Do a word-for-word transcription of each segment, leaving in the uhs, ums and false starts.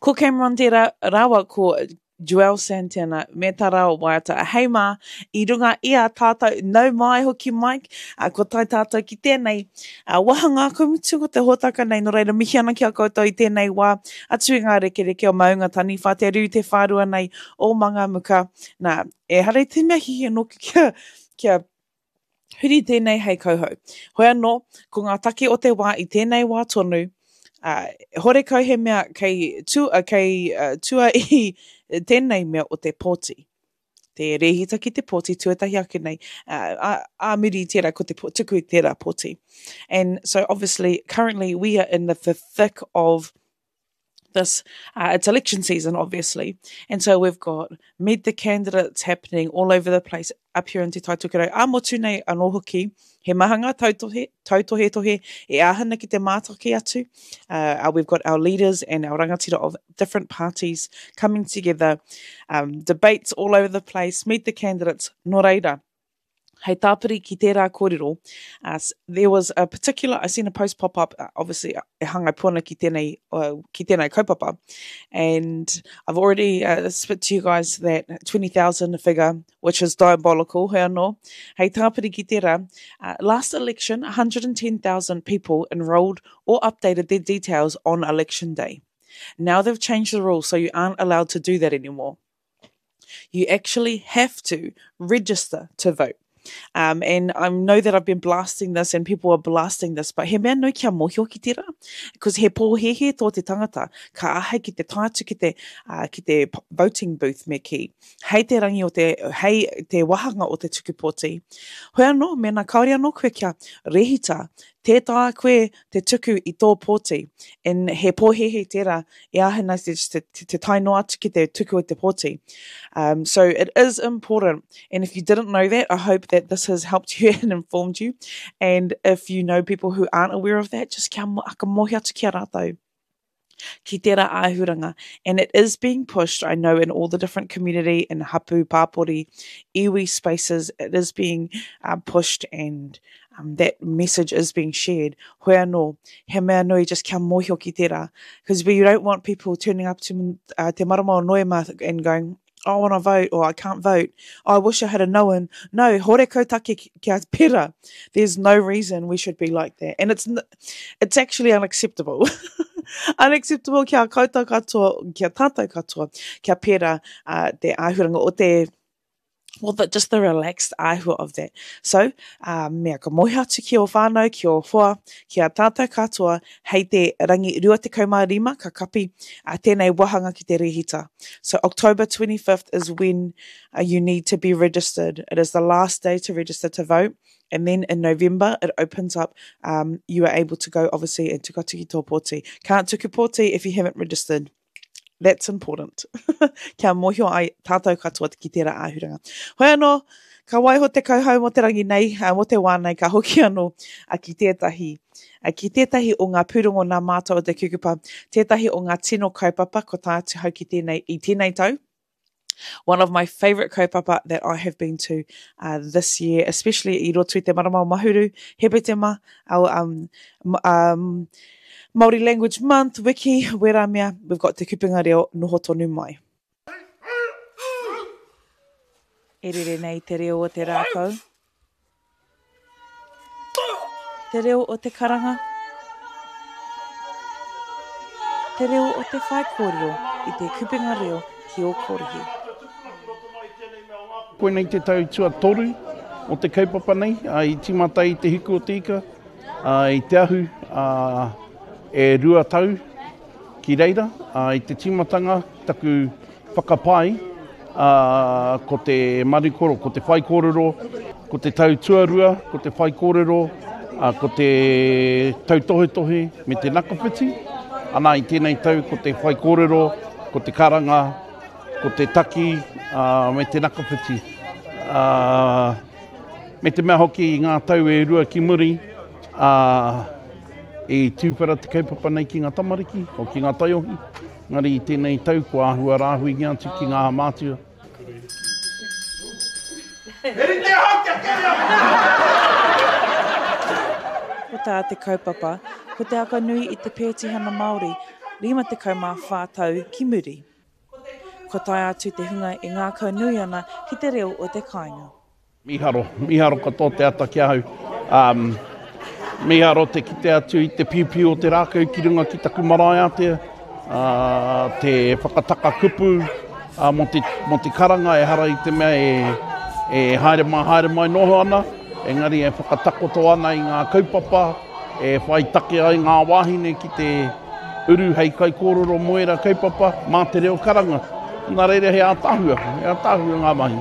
Ko Cameron tērā rawa ko Joel Santana, me tā rao waiata. Hei mā, I runga ia tātou, nau mai hoki Mike, uh, ko tai tātou ki tēnei uh, wahanga komitu ko te hōtaka nei, no reira mihi ana ki a koutou I tēnei wā, atu I ngā reke reke o maunga tani, whā te riu te whārua nei o manga muka. Nā, e hare te mea hi no kia, kia huri tēnei hei kauhau. Hoi anō, ko ngā take o te wā I tēnei wā tonu, uh, hore kau he mea kei, tu, uh, kei uh, tua I tēnei mea o te pōti. Te rehita ki te pōti, tuatahi ake nei, uh, a muri tērā ko te tuku tērā pōti. And so obviously, currently we are in the, the thick of this, uh, it's election season, obviously. And so we've got meet the candidates happening all over the place up here in Te Taitukerau. A motu nei anō hoki, he mahanga tautohe, tautohe tohe, e ahana ki te mātaki atu. Uh, we've got our leaders and our rangatira of different parties coming together, um, debates all over the place, meet the candidates, no reira. Hei tāpiri ki tērā kōrero, uh, there was a particular, I seen a post pop up, uh, obviously, e hangai pōna ki tēnei, uh, ki tēnei kaupapa, and I've already uh, spit to you guys that twenty thousand figure, which is diabolical, hei anō. Hei tāpiri ki tērā, uh, last election, one hundred ten thousand people enrolled or updated their details on election day. Now they've changed the rules, so you aren't allowed to do that anymore. You actually have to register to vote. Um, and I know that I've been blasting this and people are blasting this, but he mea nui kia mohio ki tērā, because he pōhehe tō te tangata, ka ahai ki te tātu ki te, uh, ki te voting booth me ki. Hei te rangi o te, hei te wahanga o te tukupōti. Hoi anō, mena kaore anō koe kia rehita, tētā koe te tuku I tō pōti, and he pōhehe tērā, e ahana te, te, te, te taino atu ki te tuku o te pōti. Um, so it is important, and if you didn't know that, I hope that this has helped you and informed you, and if you know people who aren't aware of that, just kia aka mohi atu kia rātou. Ki tērā āhuranga, and it is being pushed, I know, in all the different community, in hapu, pāpori, iwi spaces, it is being uh, pushed, and um, that message is being shared. Hoi anō, he mea nui just kia mohio ki tērā, because we don't want people turning up to uh, te marama o Noema and going, I want to vote, or I can't vote. Oh, I wish I had a known. No, hore kautake kia pera. There's no reason we should be like that. And it's it's actually unacceptable. Unacceptable kia koutou katoa, kia tātou katoa, kia pera uh, te āhuranga o te, well, the, just the relaxed āhua of that. So, uh, mea ka mohi atu ki o whānau, ki o whoa, kia tātou katoa, hei te rangi rua te kaumā rima, ka kapi uh, tēnei wahanga ki te rehita. So, October twenty-fifth is when uh, you need to be registered. It is the last day to register to vote. And then in November, it opens up. Um, you are able to go, obviously, and tukatuki tō pōti. Can't tuku pōti if you haven't registered. That's important. Kia mohio ai tātou katoa ki tērā āhuranga. Hoi anō, ka waiho te kauhau mo te rangi nei, uh, mo te wānei, ka hoki anō a ki tētahi. A ki tētahi o ngā pūrongo nā mātou o te kukupa, tētahi o ngā tino kaupapa ko tātu hau ki tēnei I tēnei tau. One of my favourite kaupapa that I have been to uh, this year, especially I roto I te marama o Mahuru, Hepetema, our um, um, Māori Language Month, Wiki, wera mea, we've got te kupunga reo noho tonu mai. E rere nei te reo o te rākau. Te reo o te karanga. Te reo o te whai kōrero I te kupunga reo ki o kōrehi. Koe nei te tau tua toru o te kaupapa nei, I timata I te hiku o tika, I te ahu, uh, e rua tau ki reira, I te timatanga taku whakapai, uh, ko te marikoro, ko te whai kōrero, ko te tau tuarua, ko te whai kōrero, uh, ko te tau tohe tohe me te nakawhiti, ana I tēnei tau ko te whai kōrero, ko te karanga, ko te taki, uh, me te nakawhiti. Uh, me te mea hoki I ngā tau e rua ki muri, uh, e tūpera te kaupapa nei ki ngā tamariki, o ki ngā taiohi. Ngari I tēnei tau, ko āhua rāhui ngi atu ki ngā mātua. Ko tā te kaupapa, ko te aka nui I te Pētihana Māori, rima te kaumā whātau ki muri. Ko tai atu te hunga e ngā kaunui ana ki te reo o te kāinga. Miharo, miharo katoa te ata ki ahau. Um, miharo te kite atu i te piupiu o te rākau ki runga ki taku marae atea. Uh, te whakataka kupu uh, mo, te, mo te karanga e hara i te mea e, e haere mai, haere mai noho ana. Engari e whakatakoto ana i ngā kaupapa, e whai take ai ngā wāhine ki te uru hei kai kōrero moera kaupapa, mā te reo karanga. Nā reire he ātahua, he ātahua ngā mahi.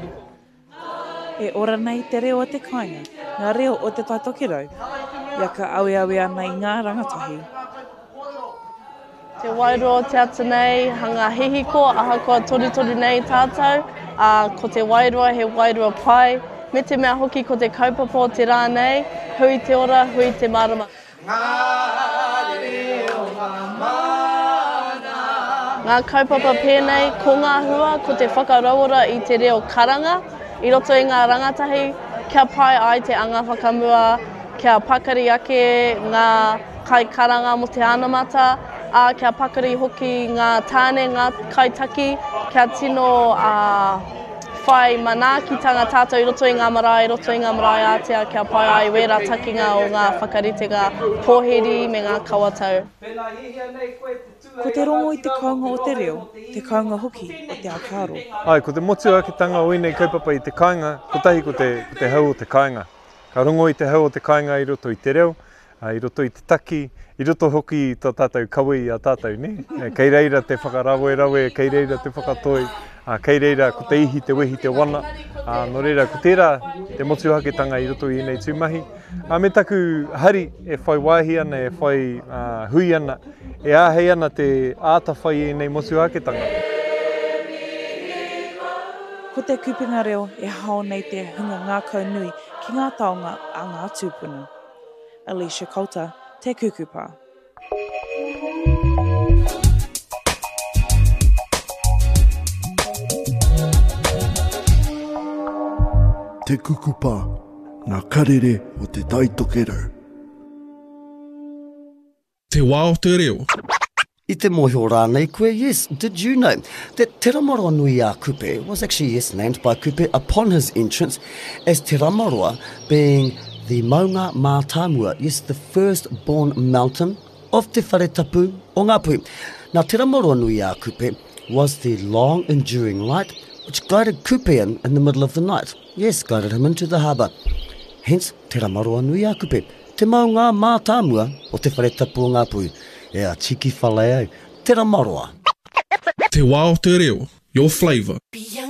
E ora nei te reo o te kāinga, ngā reo o te taitokirau. Ia ka awe awe ana i ngā rangatahi. Te wairoa te ata nei, hanga hihiko, ahakoa tori tori nei tātou. Uh, ko te wairoa, he wairoa pai. Me te mea hoki ko te kaupapa o te rā nei, hui te ora, hui te marama. Ngā reo ngā mana. Ngā kaupapa pēnei, ko ngā hua, ko te whakarawara i te reo karanga. I roto i ngā rangatahi, kia pai ai te anga whakamua, kia pakari ake ngā kai karanga mo te anamata, a kia pakari hoki ngā tāne, ngā kaitaki, kia tino a whai manaakitanga tātou i roto i ngā marae, i roto i ngā marae ātea, kia pai ai wera takinga o ngā whakarite, ngā pōheri me ngā kawatau. Ko te rongo i te kaunga o te reo, te kaunga hoki o te ākaro. Ai, ko te motuakitanga o inei kaupapa i te kāinga, ko tahi ko te, ko te hau o te kāinga. Ka rongo i te hau o te kāinga i roto i te reo, i roto i te taki, i roto hoki i tō tātou kaui a tātou, ne? Kei reira te whakarawe rawe, kei reira te whakatoi, kei reira ko te ihi, te wehi, te wana. No reira, ko tērā te motuakitanga i roto i nei tūmahi. Me taku hari e whai wāhi ana, e whai uh, hui ana, e āhei ana te āta whai i nei motuakitanga. Ko te kupinga reo e hao nei te hunga ngā kaunui ki ngā taonga a ngā tūpuna. Alicia Coulter, Te Kukupa. Te Kukupa, ngā karere o te taitokerau. Te wā o te reo. I te mohi rānei koe, yes, did you know that Te Ramaroa Nui a Kupe was actually, yes, named by Kupe upon his entrance as Te Ramaroa, being the Maunga Mātāmua, yes, the first-born mountain of Te Wharetapu o Ngāpui. Now, Te Ramaroa Nui a Kupe was the long-enduring light which guided Kupe in, in the middle of the night. Yes, guided him into the harbour. Hence, Te Ramaroa Nui a Kupe, Te Maunga Mātāmua o Te Wharetapu o Ngāpui. Ea, tiki whale au, Te Ramaroa. Te wā o te reo, your flavour.